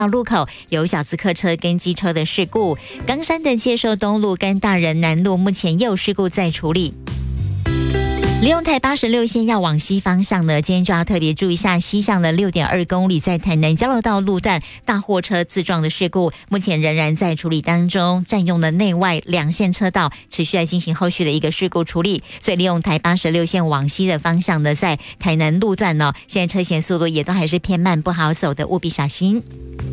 路口有小资客车跟机车的事故，冈山的介寿东路跟大人南路目前也有事故在处理。利用台86线要往西方向呢，今天就要特别注意一下西向的6.2公里，在台南交流道路段大货车自撞的事故，目前仍然在处理当中，占用了内外两线车道，持续来进行后续的一个事故处理。所以利用台86线往西的方向呢，在台南路段呢，现在车前速度也都还是偏慢，不好走的，务必小心。